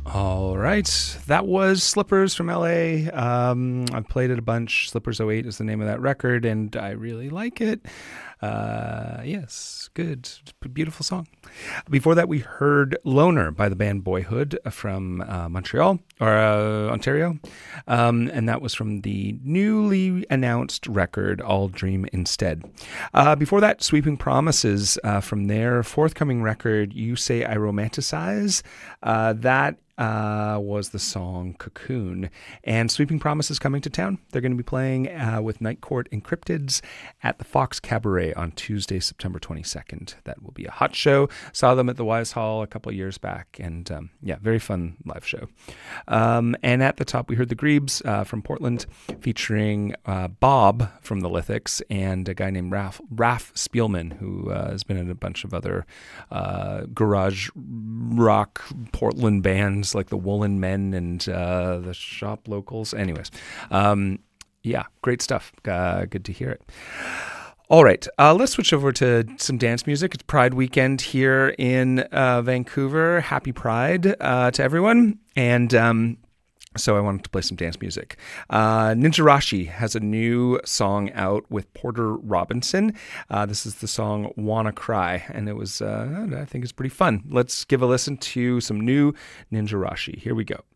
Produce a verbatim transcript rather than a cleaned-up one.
All right. That was Slippers from L A. Um, I've played it a bunch. Slippers oh eight is the name of that record, and I really like it. Uh, yes, good. Beautiful song. Before that, we heard Loner by the band Boyhood from uh, Montreal, or uh, Ontario. Um, and that was from the newly announced record, All Dream Instead. Uh, before that, Sweeping Promises uh, from their forthcoming record, You Say I Romanticize. Uh, that uh, was the song Cocoon. And Sweeping Promises coming to town. They're going to be playing uh, with Night Court Encrypteds at the Fox Cabaret on Tuesday, September twenty-second. That will be a hot show. Saw them at the Wise Hall a couple of years back. And um, yeah, very fun live show. Um, and at the top, we heard the Grebes uh, from Portland featuring uh, Bob from the Lithics and a guy named Ralph, Raph Spielman, who uh, has been in a bunch of other uh, garage rock Portland bands like the Woolen Men and uh, the Shop Locals. Anyways, um, yeah, great stuff. Uh, good to hear it. All right, uh, let's switch over to some dance music. It's Pride weekend here in uh, Vancouver. Happy Pride uh, to everyone. And um, so I wanted to play some dance music. Uh, Ninja Rashi has a new song out with Porter Robinson. Uh, this is the song Wanna Cry, and it was, uh, I think it's pretty fun. Let's give a listen to some new Ninja Rashi. Here we go.